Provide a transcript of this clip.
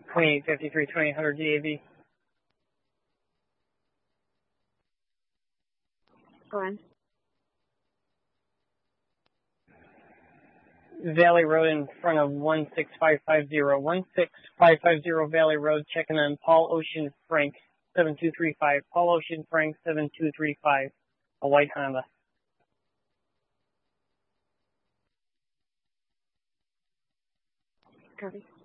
2853, 2800 DAV. Go on. Valley Road in front of 16550. 16550 Valley Road, checking on Paul Ocean Frank, 7235. Paul Ocean Frank, 7235. A white Honda. Copy.